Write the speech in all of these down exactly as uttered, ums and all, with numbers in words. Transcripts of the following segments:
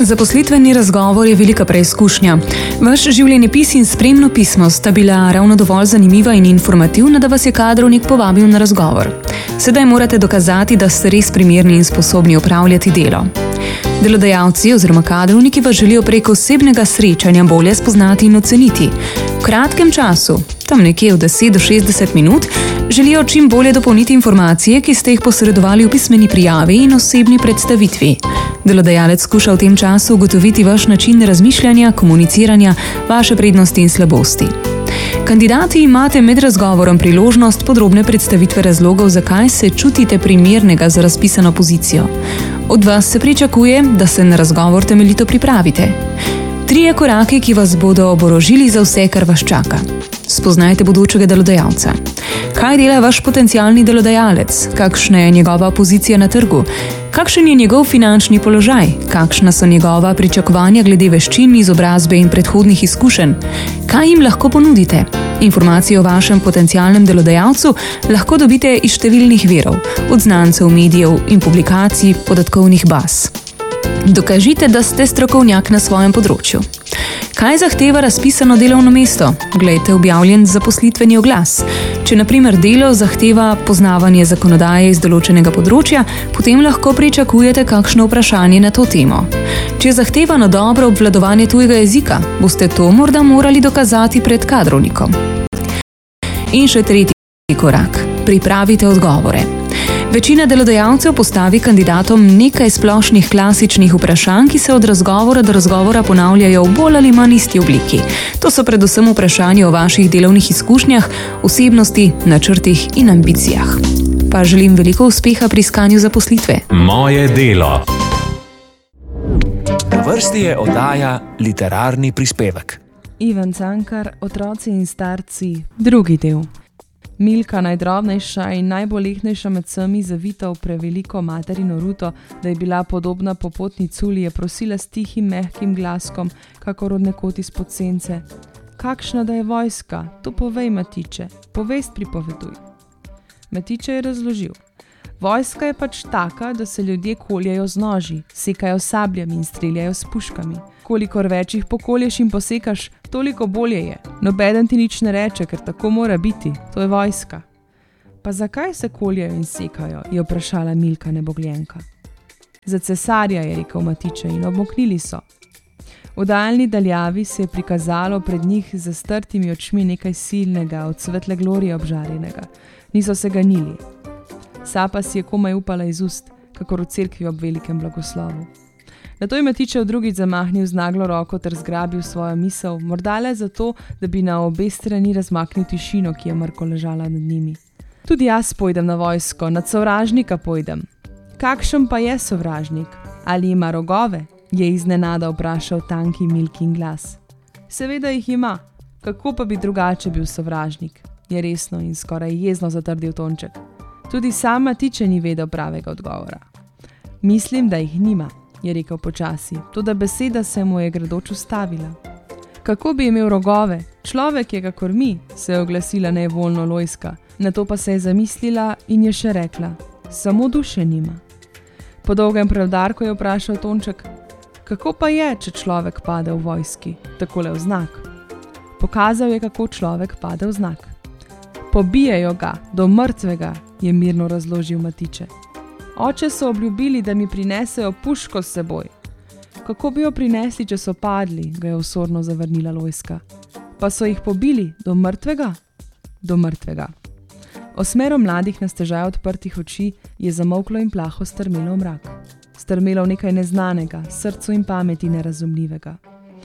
Zaposlitveni razgovor je velika preizkušnja. Vaš življenjepis in spremno pismo sta bila ravno dovolj zanimiva in informativna, da vas je kadrovnik povabil na razgovor. Sedaj morate dokazati, da ste res primerni in sposobni opravljati delo. Delodajalci oziroma kadrovniki vas želijo preko osebnega srečanja bolje spoznati in oceniti. V kratkem času, tam nekje v deset do šestdeset minut, želijo čim bolje dopolniti informacije, ki ste jih posredovali v pismeni prijavi in osebni predstavitvi. Delodajalec skuša v tem času ugotoviti vaš način razmišljanja, komuniciranja, vaše prednosti in slabosti. Kandidati imate med razgovorom priložnost podrobne predstavitve razlogov, zakaj se čutite primernega za razpisano pozicijo. Od vas se pričakuje, da se na razgovor temeljito pripravite. Trije koraki, ki vas bodo oborožili za vse, kar vas čaka. Spoznajte bodočega delodajalca. Kaj dela vaš potencialni delodajalec? Kakšna je njegova pozicija na trgu? Kakšen je njegov finančni položaj? Kakšna so njegova pričakovanja glede veščin, izobrazbe in predhodnih izkušenj? Kaj jim lahko ponudite? Informacije o vašem potencialnem delodajalcu lahko dobite iz številnih virov, od znancev, medijev in publikacij, podatkovnih baz. Dokažite, da ste strokovnjak na svojem področju. Kaj zahteva razpisano delovno mesto? Glejte objavljen zaposlitveni oglas. Če na primer delo zahteva poznavanje zakonodaje iz določenega področja, potem lahko pričakujete kakšno vprašanje na to temo. Če zahteva na dobro obvladovanje tujega jezika, boste to morda morali dokazati pred kadrovnikom. In še tretji korak. Pripravite odgovore. Večina delodajalcev postavi kandidatom nekaj splošnih klasičnih vprašanj, ki se od razgovora do razgovora ponavljajo v bolj ali manj isti obliki. To so predvsem vprašanja o vaših delovnih izkušnjah, osebnosti, načrtih in ambicijah. Pa želim veliko uspeha pri iskanju zaposlitve. Moje delo. Na vrsti je oddaja Literarni prispevek. Ivan Cankar, Otroci in starci, drugi del. Milka, najdrobnejša in najbolehnejša med vsemi, zavita v preveliko materino ruto, da je bila podobna popotni culi, je prosila s tihim, mehkim glaskom, kakor od nekod izpod sence. Kakšna da je vojska? To povej, Matiče. Povest pripoveduj. Matiče je razložil. Vojska je pač taka, da se ljudje koljejo z noži, sekajo sabljami in streljajo s puškami. Kolikor več jih pokolješ in posekaš, toliko bolje je. Nobeden ti nič ne reče, ker tako mora biti. To je vojska. Pa zakaj se koljejo in sekajo, je vprašala Milka nebogljenka. Za cesarja, je rekel Matiče, in obmoknili so. V daljni daljavi se je prikazalo pred njih z zastrtimi očmi nekaj silnega, od svetle glorije obžarjenega. Niso se ganili. Sapa si je komaj upala iz ust, kakor v cerkvi ob velikem blagoslovu. Nato je Matičev drugič zamahnil z naglo roko ter zgrabil svojo misel, morda le zato, da bi na obe strani razmaknil tišino, ki je mrko ležala nad njimi. Tudi jaz pojdem na vojsko, nad sovražnika pojdem. Kakšen pa je sovražnik? Ali ima rogove? Je iznenada vprašal tanki Milkin glas. Seveda jih ima. Kako pa bi drugače bil sovražnik? Je resno in skoraj jezno zatrdil Tonček. Tudi sam Matiče ni vedel pravega odgovora. Mislim, da jih nima, je rekel počasi, toda beseda se mu je gredoč ustavila. Kako bi imel rogove? Človek je kakor mi, se je oglasila nevoljno Lojska, nato pa se je zamislila in je še rekla, samo duše nima. Po dolgem preudarku je vprašal Tonček, kako pa je, če človek pade v vojski, takole v znak? Pokazal je, kako človek pade v znak. Pobijejo ga, do mrtvega, je mirno razložil Matiče. Oče so obljubili, da mi prinesejo puško s seboj. Kako bi jo prinesli, če so padli, ga je osorno zavrnila Lojska. Pa so jih pobili, do mrtvega? Do mrtvega. Osmero mladih na stežaj odprtih oči je zamolklo in plaho strmelo v mrak. Strmelo v nekaj neznanega, srcu in pameti nerazumljivega.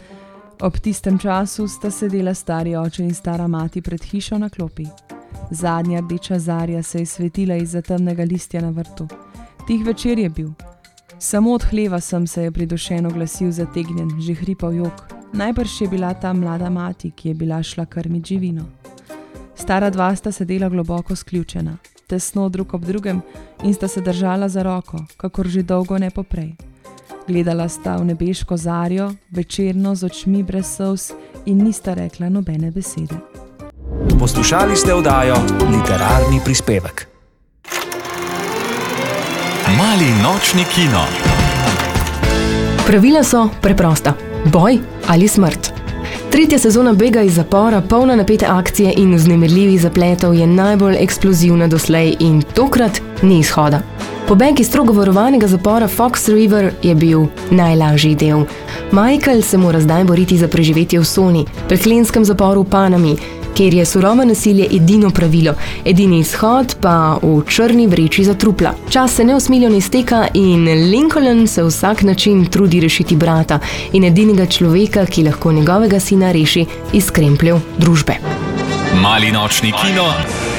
Ob tistem času sta sedela stari oče in stara mati pred hišo na klopi. Zadnja rdeča zarja se je svetila izza temnega listja na vrtu. Tih večer je bil. Samo od hleva sem se je pridušeno glasil zategnjen, že hripav jok. Najbrž je bila ta mlada mati, ki je bila šla krmit živino. Stara dva sta sedela globoko sključena, tesno drug ob drugem in sta se držala za roko, kakor že dolgo ne poprej. Gledala sta v nebeško zarjo, večerno z očmi brez solz in nista rekla nobene besede. Poslušali ste oddajo Literarni prispevek. Mali nočni kino. Pravila so preprosta. Boj ali smrt. Tretja sezona Bega iz zapora, polna napete akcije in vznemirljivih zapletov, je najbolj eksplozivna doslej in tokrat ni izhoda. Pobeg iz strogo varovanega zapora Fox River je bil najlažji del. Michael se mora zdaj boriti za preživetje v Soni, peklenskem zaporu v Panami, kjer je surovo nasilje edino pravilo, edini izhod pa v črni vreči za trupla. Čas se neusmiljeno izteka in Lincoln se vsak način trudi rešiti brata in edinega človeka, ki lahko njegovega sina reši iz krempljev družbe. Mali nočni kino